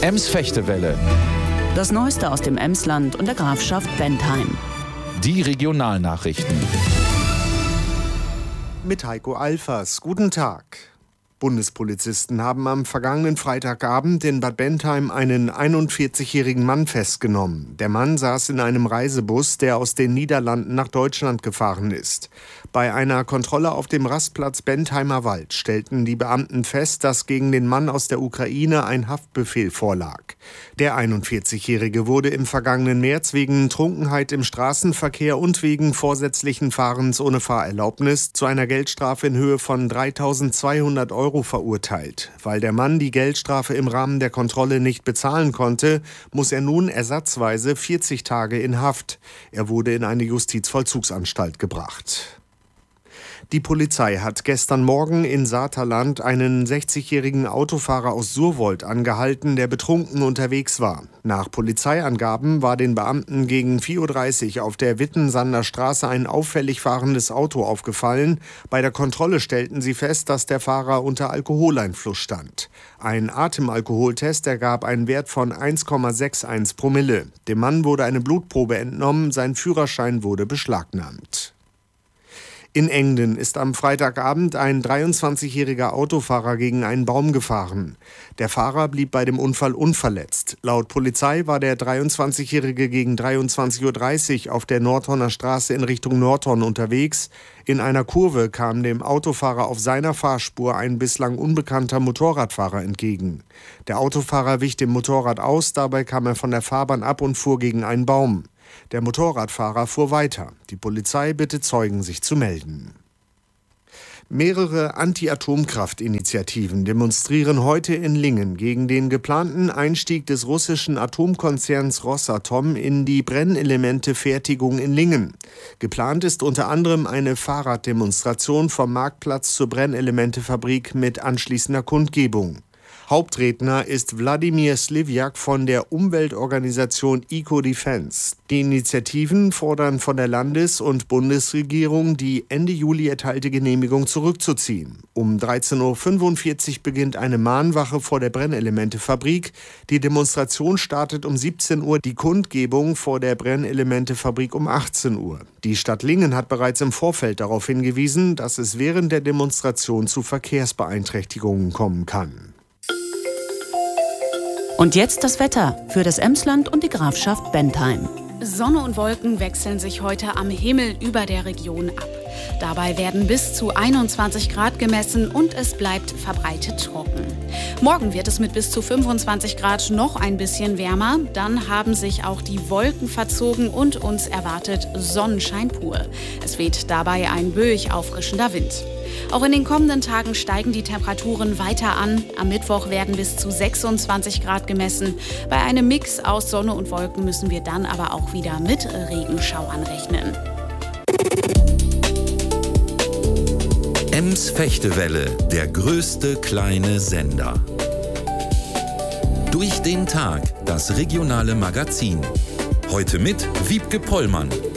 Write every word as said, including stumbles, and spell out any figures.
Ems-Fechtewelle. Das Neueste aus dem Emsland und der Grafschaft Bentheim. Die Regionalnachrichten. Mit Heiko Alfers. Guten Tag. Bundespolizisten haben am vergangenen Freitagabend in Bad Bentheim einen einundvierzigjährigen Mann festgenommen. Der Mann saß in einem Reisebus, der aus den Niederlanden nach Deutschland gefahren ist. Bei einer Kontrolle auf dem Rastplatz Bentheimer Wald stellten die Beamten fest, dass gegen den Mann aus der Ukraine ein Haftbefehl vorlag. Der einundvierzigjährige wurde im vergangenen März wegen Trunkenheit im Straßenverkehr und wegen vorsätzlichen Fahrens ohne Fahrerlaubnis zu einer Geldstrafe in Höhe von dreitausendzweihundert Euro verurteilt. Weil der Mann die Geldstrafe im Rahmen der Kontrolle nicht bezahlen konnte, muss er nun ersatzweise vierzig Tage in Haft. Er wurde in eine Justizvollzugsanstalt gebracht. Die Polizei hat gestern Morgen in Saterland einen sechzigjährigen Autofahrer aus Surwold angehalten, der betrunken unterwegs war. Nach Polizeiangaben war den Beamten gegen vier Uhr dreißig auf der Wittensander Straße ein auffällig fahrendes Auto aufgefallen. Bei der Kontrolle stellten sie fest, dass der Fahrer unter Alkoholeinfluss stand. Ein Atemalkoholtest ergab einen Wert von eins Komma einundsechzig Promille. Dem Mann wurde eine Blutprobe entnommen, sein Führerschein wurde beschlagnahmt. In Engden ist am Freitagabend ein dreiundzwanzigjähriger Autofahrer gegen einen Baum gefahren. Der Fahrer blieb bei dem Unfall unverletzt. Laut Polizei war der dreiundzwanzigjährige gegen dreiundzwanzig Uhr dreißig auf der Nordhorner Straße in Richtung Nordhorn unterwegs. In einer Kurve kam dem Autofahrer auf seiner Fahrspur ein bislang unbekannter Motorradfahrer entgegen. Der Autofahrer wich dem Motorrad aus, dabei kam er von der Fahrbahn ab und fuhr gegen einen Baum. Der Motorradfahrer fuhr weiter. Die Polizei bittet Zeugen, sich zu melden. Mehrere Anti-Atomkraft-Initiativen demonstrieren heute in Lingen gegen den geplanten Einstieg des russischen Atomkonzerns Rosatom in die Brennelemente-Fertigung in Lingen. Geplant ist unter anderem eine Fahrraddemonstration vom Marktplatz zur Brennelementefabrik mit anschließender Kundgebung. Hauptredner ist Wladimir Sliwiak von der Umweltorganisation Eco-Defense. Die Initiativen fordern von der Landes- und Bundesregierung, die Ende Juli erteilte Genehmigung zurückzuziehen. Um dreizehn Uhr fünfundvierzig beginnt eine Mahnwache vor der Brennelementefabrik. Die Demonstration startet um siebzehn Uhr, die Kundgebung vor der Brennelementefabrik um achtzehn Uhr. Die Stadt Lingen hat bereits im Vorfeld darauf hingewiesen, dass es während der Demonstration zu Verkehrsbeeinträchtigungen kommen kann. Und jetzt das Wetter für das Emsland und die Grafschaft Bentheim. Sonne und Wolken wechseln sich heute am Himmel über der Region ab. Dabei werden bis zu einundzwanzig Grad gemessen und es bleibt verbreitet trocken. Morgen wird es mit bis zu fünfundzwanzig Grad noch ein bisschen wärmer. Dann haben sich auch die Wolken verzogen und uns erwartet Sonnenschein pur. Es weht dabei ein böig auffrischender Wind. Auch in den kommenden Tagen steigen die Temperaturen weiter an. Am Mittwoch werden bis zu sechsundzwanzig Grad gemessen. Bei einem Mix aus Sonne und Wolken müssen wir dann aber auch wieder mit Regenschauern rechnen. Ems-Fechtewelle, der größte kleine Sender. Durch den Tag, das regionale Magazin. Heute mit Wiebke Pollmann.